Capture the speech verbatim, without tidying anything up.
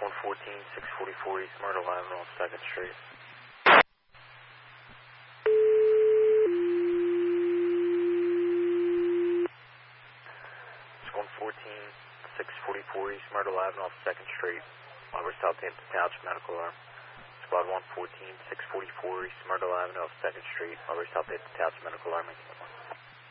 one fourteen, six forty-four East Myrtle Avenue on second Street. It's one fourteen, six forty-four East Myrtle Avenue off second Street. Over Southampton Township Medical Alarm. Squad one fourteen, six forty-four East Myrtle Avenue off second Street. Over Southampton Township Medical Alarm.